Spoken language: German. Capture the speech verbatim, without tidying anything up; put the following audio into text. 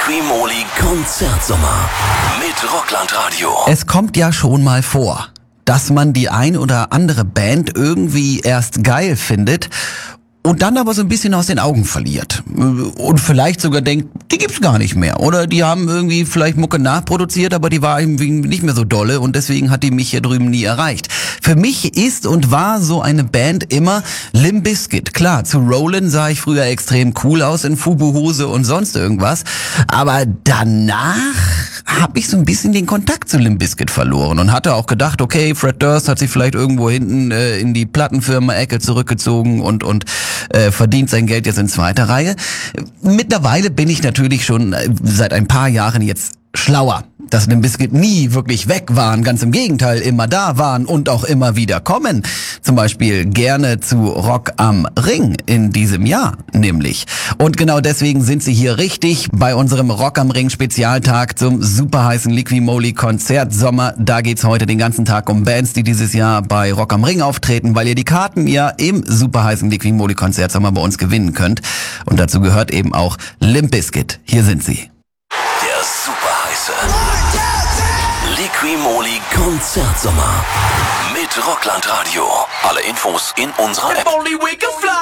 Liquimoli Konzertsommer mit Rockland-Radio. Es kommt ja schon mal vor, dass man die ein oder andere Band irgendwie erst geil findet und dann aber so ein bisschen aus den Augen verliert. Und vielleicht sogar denkt, die gibt's gar nicht mehr. Oder die haben irgendwie vielleicht Mucke nachproduziert, aber die war irgendwie nicht mehr so dolle und deswegen hat die mich hier drüben nie erreicht. Für mich ist und war so eine Band immer Limp Bizkit. Klar, zu Rollin' sah ich früher extrem cool aus in Fubu-Hose und sonst irgendwas. Aber danach habe ich so ein bisschen den Kontakt zu Limp Bizkit verloren und hatte auch gedacht, okay, Fred Durst hat sich vielleicht irgendwo hinten äh, in die Plattenfirma-Ecke zurückgezogen und und äh, verdient sein Geld jetzt in zweiter Reihe. Mittlerweile bin ich natürlich schon äh, seit ein paar Jahren jetzt schlauer, dass Limp Bizkit nie wirklich weg waren, ganz im Gegenteil, immer da waren und auch immer wieder kommen. Zum Beispiel gerne zu Rock am Ring in diesem Jahr nämlich. Und genau deswegen sind sie hier richtig bei unserem Rock am Ring Spezialtag zum super heißen Liquimoli Konzertsommer. Da geht's heute den ganzen Tag um Bands, die dieses Jahr bei Rock am Ring auftreten, weil ihr die Karten ja im super heißen Liquimoli Konzertsommer bei uns gewinnen könnt. Und dazu gehört eben auch Limp Bizkit. Hier sind sie. Liquimoli Konzertsommer mit Rockland-Radio. Alle Infos in unserer App.